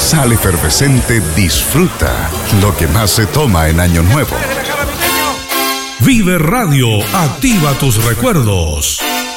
sal efervescente, disfruta lo que más se toma en Año Nuevo. Vive Radio, activa tus recuerdos.